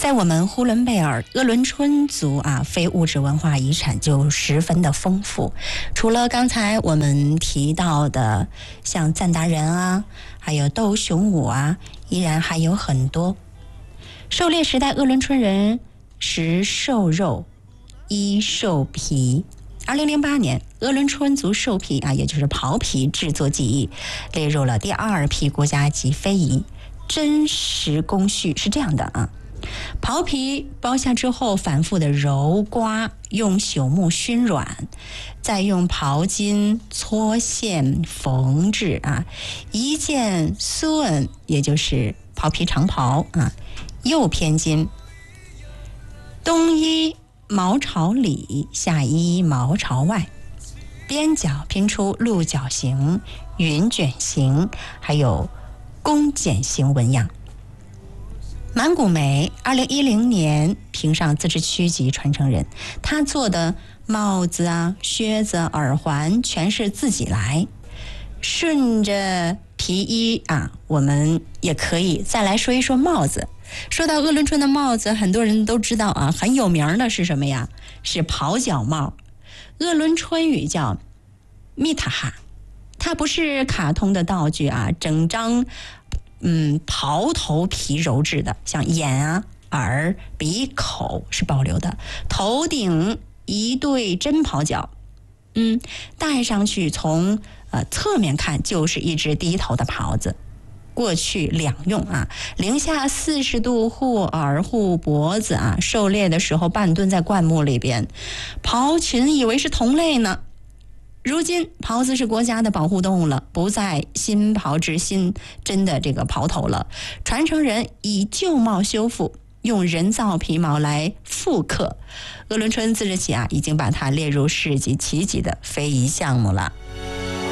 在我们呼伦贝尔鄂伦春族非物质文化遗产就十分的丰富。除了刚才我们提到的像赞达人还有斗熊舞依然还有很多。狩猎时代鄂伦春人食兽肉，衣兽皮。2008年，鄂伦春族兽皮也就是袍皮制作技艺列入了第2批国家级非遗。真实工序是这样的袍皮剥下之后反复的揉刮，用朽木熏软，再用袍巾搓线缝制一件缎，也就是袍皮长袍右偏襟，东依毛朝里，下依毛朝外，边角拼出鹿角形、云卷形，还有弓剪形纹样。满谷梅2010年评上自治区级传承人，他做的帽子靴子、耳环全是自己来。顺着皮衣我们也可以再来说一说帽子。说到鄂伦春的帽子，很多人都知道很有名的是什么呀？是袍角帽。鄂伦春语叫密塔哈，它不是卡通的道具整张袍头皮鞣制的，像眼耳鼻口是保留的，头顶一对真袍角，戴上去从侧面看就是一只低头的袍子。过去两用零下40度护耳护脖子狩猎的时候半蹲在灌木里边，袍群以为是同类呢。如今袍子是国家的保护动物了，不再新袍制新真的这个袍头了，传承人以旧帽修复，用人造皮毛来复刻。鄂伦春自治区已经把它列入世纪奇迹的非遗项目了。